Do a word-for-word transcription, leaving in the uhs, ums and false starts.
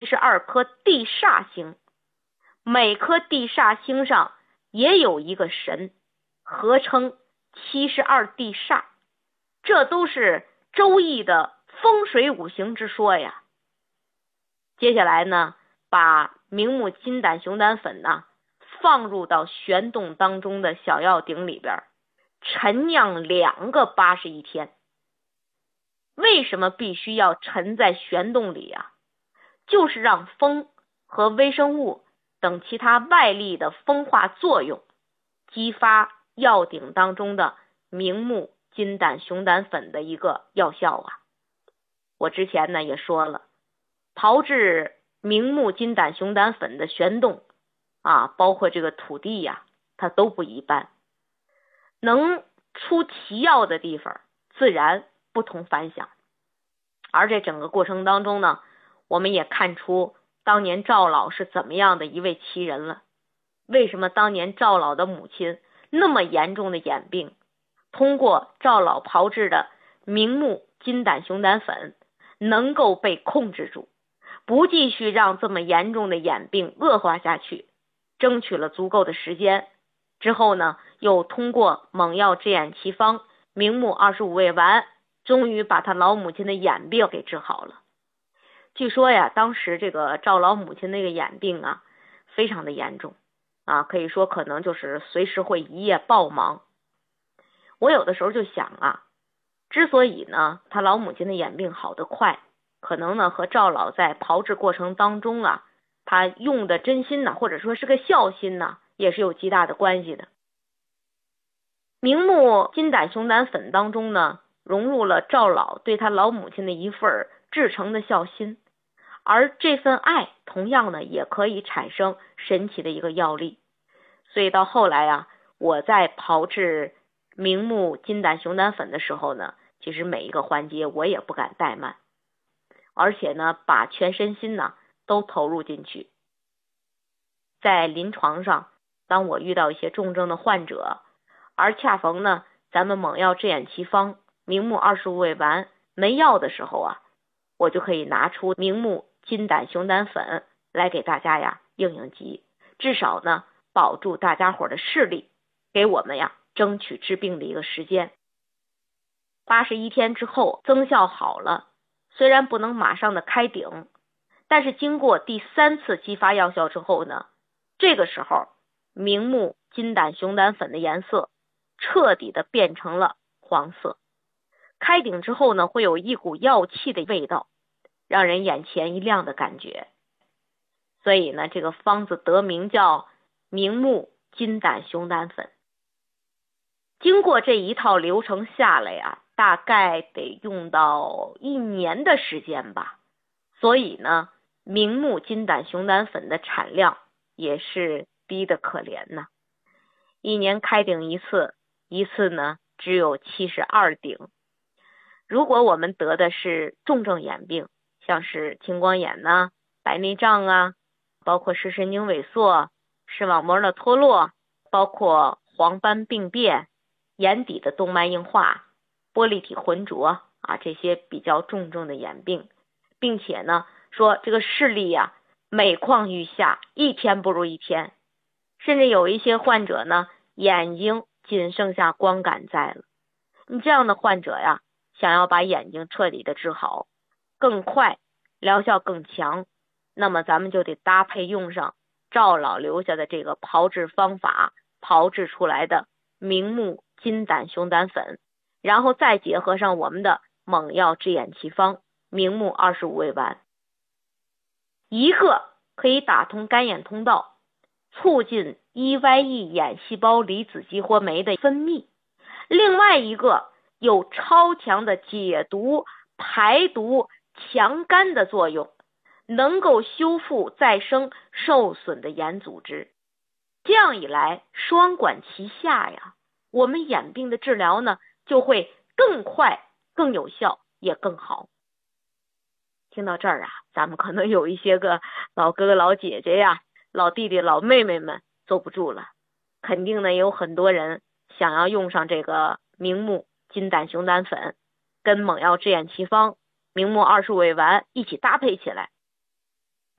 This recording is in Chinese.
十二颗地煞星，每颗地煞星上也有一个神，合称七十二地煞。这都是周易的风水五行之说呀。接下来呢，把明目金胆熊胆粉呢放入到玄洞当中的小药鼎里边，陈酿两个八十一天。为什么必须要沉在玄洞里啊？就是让风和微生物等其他外力的风化作用，激发药鼎当中的明目金胆熊胆粉的一个药效啊。我之前呢也说了，炮制明目金胆熊胆粉的玄洞啊，包括这个土地呀、啊，它都不一般，能出奇药的地方自然不同凡响。而这整个过程当中呢，我们也看出当年赵老是怎么样的一位奇人了。为什么当年赵老的母亲那么严重的眼病，通过赵老炮制的明目金胆熊胆粉能够被控制住，不继续让这么严重的眼病恶化下去，争取了足够的时间。之后呢，又通过猛药治眼奇方明目二十五味丸，终于把他老母亲的眼病给治好了。据说呀，当时这个赵老母亲那个眼病啊，非常的严重啊，可以说可能就是随时会一夜暴亡。我有的时候就想啊，之所以呢他老母亲的眼病好得快，可能呢和赵老在炮制过程当中啊，他用的真心呢，或者说是个孝心呢，也是有极大的关系的。明目金胆熊胆粉当中呢，融入了赵老对他老母亲的一份至诚的孝心，而这份爱同样呢也可以产生神奇的一个药力。所以到后来啊，我在炮制明目金胆熊胆粉的时候呢，其实每一个环节我也不敢怠慢，而且呢把全身心呢都投入进去。在临床上，当我遇到一些重症的患者，而恰逢呢咱们猛药治眼奇方明目二十五味丸没药的时候啊，我就可以拿出明目金胆熊胆粉来给大家呀应应急，至少呢保住大家伙的视力，给我们呀争取治病的一个时间。八十一天之后增效好了，虽然不能马上的开顶，但是经过第三次激发药效之后呢，这个时候明目金胆熊胆粉的颜色彻底的变成了黄色，开顶之后呢，会有一股药气的味道，让人眼前一亮的感觉。所以呢，这个方子得名叫明目金胆熊胆粉。经过这一套流程下来呀，大概得用到一年的时间吧。所以呢，明目金胆熊胆粉的产量也是低得可怜呐。一年开顶一次，一次呢只有七十二顶。如果我们得的是重症眼病，像是青光眼呐、白内障啊，包括视神经萎缩、视网膜的脱落，包括黄斑病变、眼底的动脉硬化、玻璃体浑浊啊，这些比较重症的眼病，并且呢说这个视力呀、啊、每况愈下，一天不如一天，甚至有一些患者呢眼睛仅剩下光感在了。你这样的患者呀，想要把眼睛彻底的治好更快，疗效更强，那么咱们就得搭配用上赵老留下的这个炮制方法，炮制出来的明目金胆熊胆粉，然后再结合上我们的猛药治眼奇方明目二十五味丸，一个可以打通干眼通道，促进 E Y E 眼细胞离子激活酶的分泌，另外一个有超强的解毒、排毒、强肝的作用，能够修复再生受损的眼组织。这样一来，双管齐下呀，我们眼病的治疗呢就会更快、更有效，也更好。听到这儿啊，咱们可能有一些个老哥哥老姐姐呀、老弟弟老妹妹们坐不住了，肯定呢有很多人想要用上这个明目金胆熊胆粉跟猛药治眼奇方明目二十五味丸一起搭配起来，